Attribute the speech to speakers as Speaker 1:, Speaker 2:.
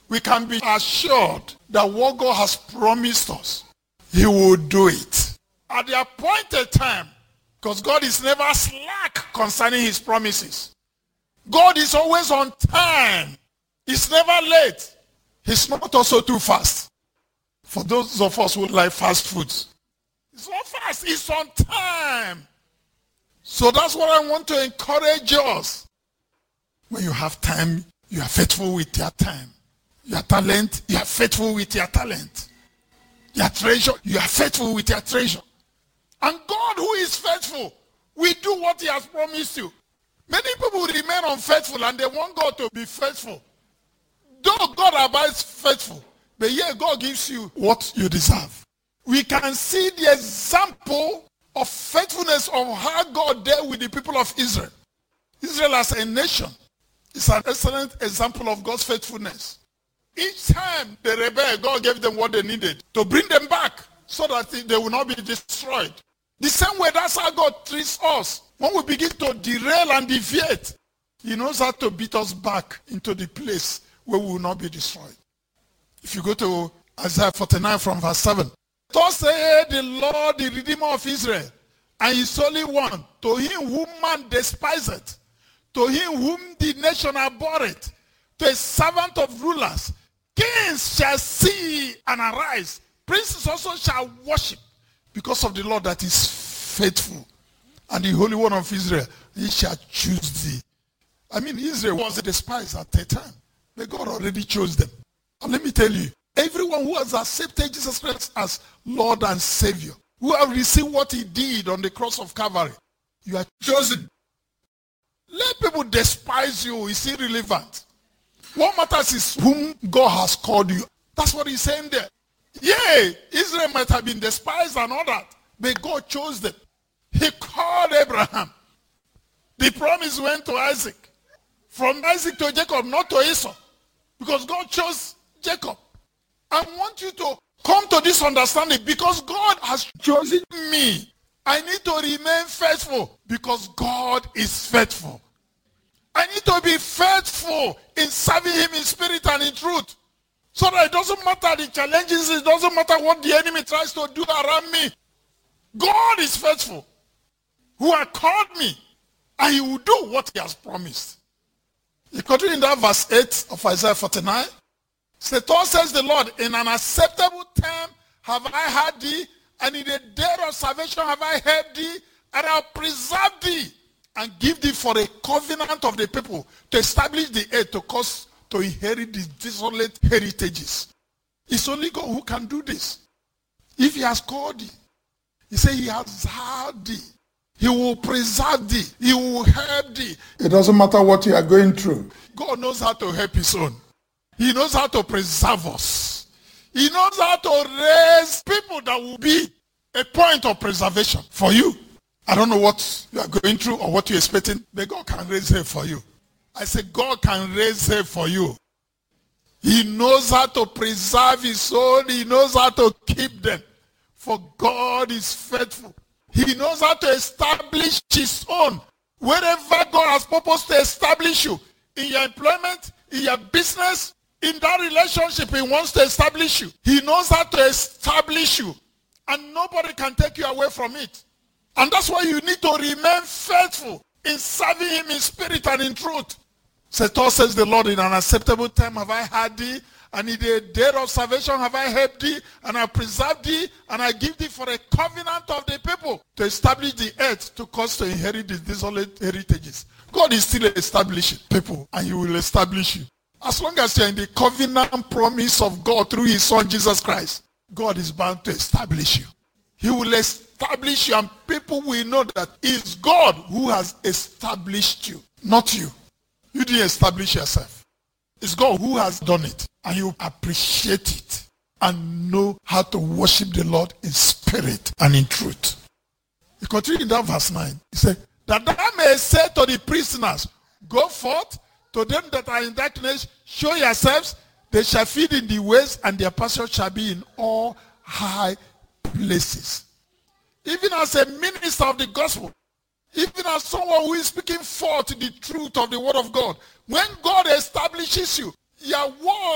Speaker 1: we can be assured that what God has promised us, he will do it at the appointed time, because God is never slack concerning his promises. God is always on time. He's never late. He's not also too fast. For those of us who like fast foods, it's not fast, it's on time. So that's what I want to encourage us. When you have time, you are faithful with your time. Your talent, you are faithful with your talent. Your treasure, you are faithful with your treasure. And God, who is faithful, will do what he has promised you. Many people remain unfaithful and they want God to be faithful. Though God abides faithful, but yet God gives you what you deserve. We can see the example of faithfulness of how God dealt with the people of Israel. Israel as a nation is an excellent example of God's faithfulness. Each time they rebelled, God gave them what they needed to bring them back so that they will not be destroyed. The same way, that's how God treats us. When we begin to derail and deviate, he knows how to beat us back into the place where we will not be destroyed. If you go to Isaiah 49 from verse 7, thus saith the Lord, the Redeemer of Israel, and his Holy One, to him whom man despiseth, to him whom the nation abhorreth, to a servant of rulers, kings shall see and arise, princes also shall worship, because of the Lord that is faithful, and the Holy One of Israel, he shall choose thee. I mean, Israel was despised at the time, but God already chose them. And let me tell you, everyone who has accepted Jesus Christ as Lord and Savior, who have received what he did on the cross of Calvary, you are chosen. Let people despise you, it's irrelevant. What matters is whom God has called you. That's what he's saying there. Yeah, Israel might have been despised and all that, but God chose them. He called Abraham. The promise went to Isaac. From Isaac to Jacob, not to Esau. Because God chose Jacob. I want you to come to this understanding. Because God has chosen me, I need to remain faithful because God is faithful. I need to be faithful in serving him in spirit and in truth. So that it doesn't matter the challenges, it doesn't matter what the enemy tries to do around me. God is faithful, who has called me, and he will do what he has promised. You continue in that verse 8 of Isaiah 49. Thus says the Lord, in an acceptable time have I heard thee, and in the day of salvation have I heard thee, and I'll preserve thee, and give thee for a covenant of the people, to establish the earth, to cause to inherit the desolate heritages. It's only God who can do this. If he has called thee, he said he has heard thee. He will preserve thee. He will help thee. It doesn't matter what you are going through. God knows how to help his own. He knows how to preserve us. He knows how to raise people that will be a point of preservation for you. I don't know what you are going through or what you're expecting, but God can raise help for you. I said God can raise help for you. He knows how to preserve his own. He knows how to keep them. For God is faithful. He knows how to establish his own. Wherever God has purposed to establish you, in your employment, in your business, in that relationship he wants to establish you. He knows how to establish you. And nobody can take you away from it. And that's why you need to remain faithful in serving him in spirit and in truth. Thus says the Lord, in an acceptable time have I heard thee, and in the day of salvation have I helped thee, and I preserve thee, and I give thee for a covenant of the people, to establish the earth, to cause to inherit the desolate heritages. God is still establishing people, and he will establish you. As long as you are in the covenant promise of God through his son Jesus Christ, God is bound to establish you. He will establish you, and people will know that it's God who has established you, not you. You didn't establish yourself. It's God who has done it. And you appreciate it and know how to worship the Lord in spirit and in truth. He continued in that verse 9. He said, that thou may say to the prisoners, go forth, to them that are in darkness, show yourselves, they shall feed in the ways, and their pasture shall be in all high places. Even as a minister of the gospel, even as someone who is speaking forth the truth of the word of God, when God establishes you, your word